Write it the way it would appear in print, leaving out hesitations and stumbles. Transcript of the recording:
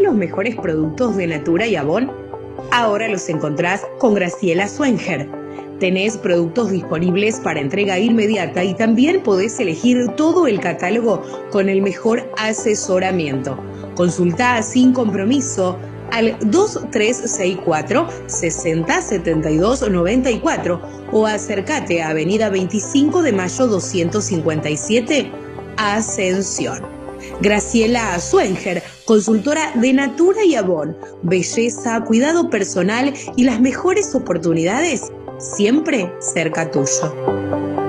los mejores productos de Natura y Avon? Ahora los encontrás con Graciela Swenger. Tenés productos disponibles para entrega inmediata y también podés elegir todo el catálogo con el mejor asesoramiento. Consultá sin compromiso al 2364 60 72 94 o acércate a Avenida 25 de Mayo 257, Ascensión. Graciela Swenger, consultora de Natura y Avon, belleza, cuidado personal y las mejores oportunidades siempre cerca tuyo.